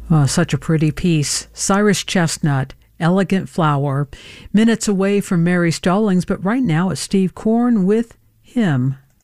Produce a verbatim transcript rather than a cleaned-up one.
Oh, such a pretty piece. Cyrus Chestnut, Elegant Flower. Minutes away from Mary Stallings, but right now it's Steve Korn with Him.